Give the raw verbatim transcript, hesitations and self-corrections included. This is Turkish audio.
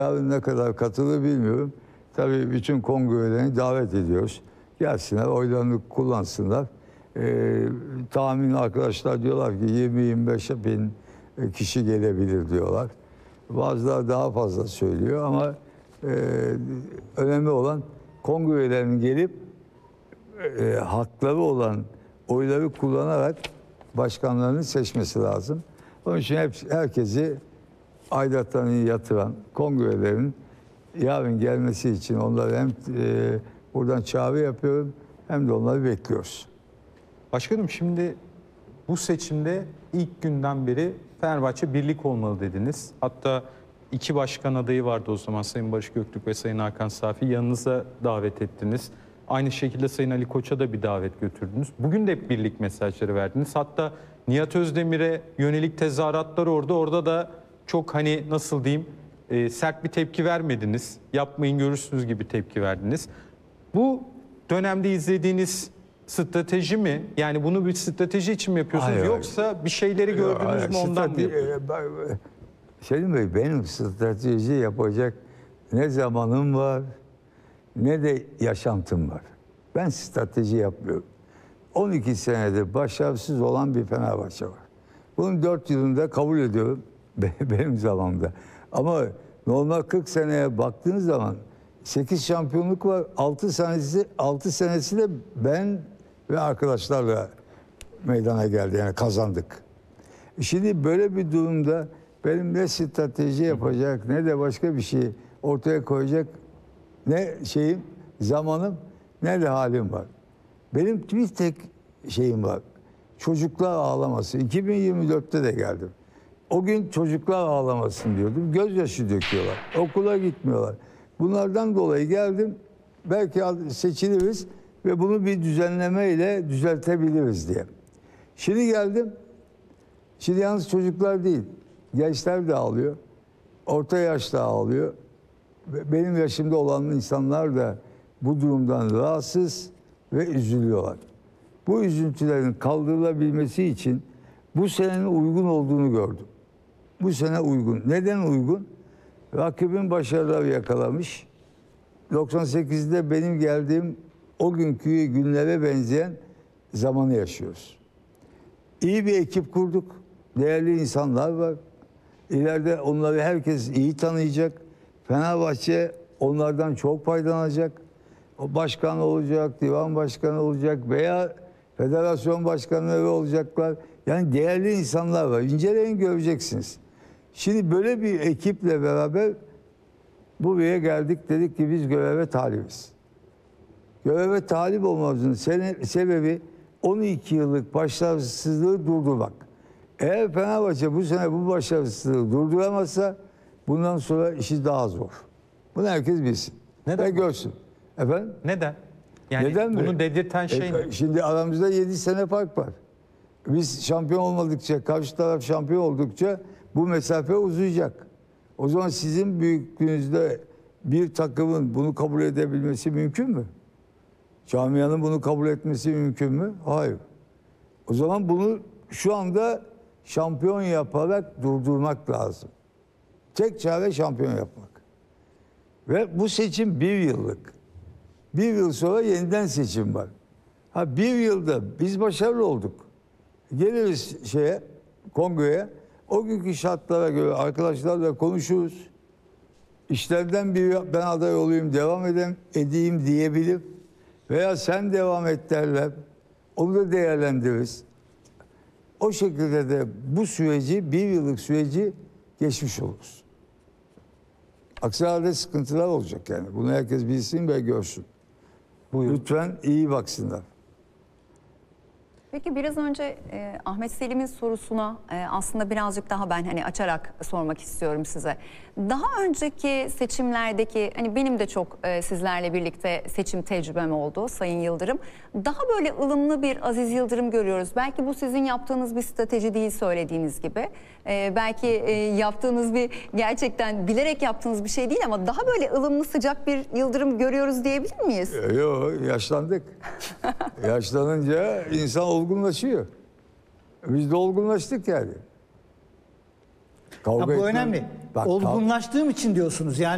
Yarın ne kadar katılır bilmiyorum. Tabii bütün kongrelerini davet ediyoruz. Gelsinler, oylarını kullansınlar. Ee, tahmin arkadaşlar diyorlar ki yirmi yirmi beş bin kişi gelebilir diyorlar. Bazıları daha fazla söylüyor ama e, önemli olan kongrelerinin gelip e, hakları olan oyları kullanarak başkanlarını seçmesi lazım. Onun için hep, herkesi aidatlarını yatıran kongrelerin yarın gelmesi için onları hem e, buradan çağrı yapıyorum hem de onları bekliyoruz. Başkanım, şimdi bu seçimde ilk günden beri Fenerbahçe birlik olmalı dediniz. Hatta iki başkan adayı vardı o zaman, Sayın Barış Göktürk ve Sayın Hakan Safi. Yanınıza davet ettiniz. Aynı şekilde Sayın Ali Koç'a da bir davet götürdünüz. Bugün de hep birlik mesajları verdiniz. Hatta Nihat Özdemir'e yönelik tezahüratlar orada. Orada da çok hani nasıl diyeyim e, sert bir tepki vermediniz. Yapmayın görürsünüz gibi tepki verdiniz. Bu dönemde izlediğiniz strateji mi? Yani bunu bir strateji için mi yapıyorsunuz? Hayır, Yoksa hayır. bir şeyleri gördünüz Hayır, mü ondan mı strate- yapıyorsunuz? Selim Bey, benim strateji yapacak ne zamanım var ne de yaşantım var. Ben strateji yapmıyorum. on iki senedir başarısız olan bir Fenerbahçe var. Bunun dört yılında kabul ediyorum benim zamanımda. Ama normal kırk seneye baktığınız zaman sekiz şampiyonluk var. altı senesi altı senesi de ben ve arkadaşlarla meydana geldi. Yani kazandık. Şimdi böyle bir durumda benim ne strateji yapacak ne de başka bir şey ortaya koyacak ne şeyim, zamanım ne de halim var. Benim bir tek şeyim var. Çocuklar ağlaması. iki bin yirmi dörtte de geldim. O gün çocuklar ağlamasın diyordum. Gözyaşı döküyorlar. Okula gitmiyorlar. Bunlardan dolayı geldim. Belki seçiliriz ve bunu bir düzenleme ile düzeltebiliriz diye. Şimdi geldim. Şimdi yalnız çocuklar değil. Gençler de ağlıyor. Orta yaş da ağlıyor. Benim yaşımda olan insanlar da bu durumdan rahatsız ve üzülüyorlar. Bu üzüntülerin kaldırılabilmesi için bu senenin uygun olduğunu gördüm. Bu sene uygun. Neden uygun? Rakibin başarıları yakalamış. doksan sekizde benim geldiğim o günkü günlere benzeyen zamanı yaşıyoruz. İyi bir ekip kurduk. Değerli insanlar var. İleride onları herkes iyi tanıyacak. Fenerbahçe onlardan çok faydalanacak. O başkan olacak, divan başkanı olacak veya federasyon başkanları olacaklar. Yani değerli insanlar var. İnceleyin, göreceksiniz. Şimdi böyle bir ekiple beraber buraya geldik. Dedik ki biz göreve talibiz. Göreve talip olmamızın sebebi on iki yıllık başarısızlığı durdurmak. Eğer Fenerbahçe bu sene bu başarısızlığı durduramazsa bundan sonra işi daha zor. Bunu herkes bilsin. Neden? Ve görsün. Efendim? Neden? Yani Neden bunu mi? dedirten şey E, ne? Şimdi aramızda yedi sene fark var. Biz şampiyon olmadıkça, karşı taraf şampiyon oldukça bu mesafe uzayacak. O zaman sizin büyüklüğünüzde bir takımın bunu kabul edebilmesi mümkün mü? Camianın bunu kabul etmesi mümkün mü? Hayır. O zaman bunu şu anda şampiyon yaparak durdurmak lazım. Tek çare şampiyon yapmak. Ve bu seçim bir yıllık. Bir yıl sonra yeniden seçim var. Ha bir yılda biz başarılı olduk. Geliriz şeye, kongreye. O günkü şartlara göre arkadaşlarla konuşuruz. İşlerden biri ben aday olayım, devam edeyim, edeyim diyebilir. Veya sen devam et derler. Onu da değerlendiririz. O şekilde de bu süreci, bir yıllık süreci geçmiş oluruz. Aksi halde sıkıntılar olacak yani. Bunu herkes bilsin ve görsün. Buyurun. Lütfen iyi baksınlar. Peki biraz önce e, Ahmet Selim'in sorusuna e, aslında birazcık daha ben hani açarak sormak istiyorum size. Daha önceki seçimlerdeki hani benim de çok e, sizlerle birlikte seçim tecrübem oldu Sayın Yıldırım. Daha böyle ılımlı bir Aziz Yıldırım görüyoruz. Belki bu sizin yaptığınız bir strateji değil söylediğiniz gibi. E, belki e, yaptığınız bir gerçekten bilerek yaptığınız bir şey değil ama daha böyle ılımlı sıcak bir Yıldırım görüyoruz diyebilir miyiz? Yok, yaşlandık. Yaşlanınca insan olgunlaşıyor. Biz de olgunlaştık yani. Ya bu etmem- önemli. Bak, kav- Olgunlaştığım için diyorsunuz yani.